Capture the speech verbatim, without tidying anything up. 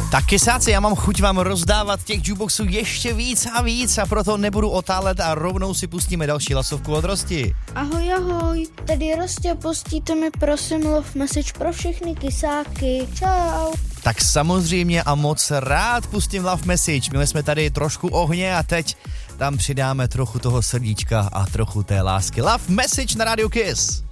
Tak kysáci, já mám chuť vám rozdávat těch jukeboxů ještě víc a víc a proto nebudu otálet a rovnou si pustíme další hlasovku od Rosti. Ahoj, ahoj, tady Rostě, pustíte mi prosím love message pro všechny kysáky. Čau. Tak samozřejmě a moc rád pustím love message. Měli jsme tady trošku ohně a teď tam přidáme trochu toho srdíčka a trochu té lásky. Love message na Radio Kiss.